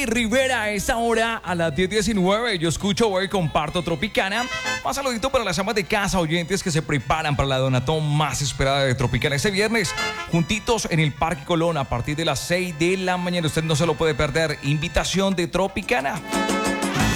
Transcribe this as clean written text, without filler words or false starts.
Ari Rivera a esta hora a las 10:19. Yo escucho, voy y comparto Tropicana. Un saludito para las amas de casa, oyentes que se preparan para la donatón más esperada de Tropicana este viernes, juntitos en el Parque Colón a partir de las 6 de la mañana. Usted no se lo puede perder. Invitación de Tropicana.